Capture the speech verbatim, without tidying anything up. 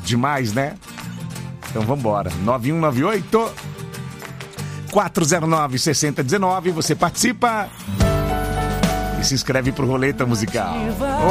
demais, né? Então vambora. nove um nove oito, quatro zero nove, seis zero um nove. Você participa e se inscreve pro Roleta Musical.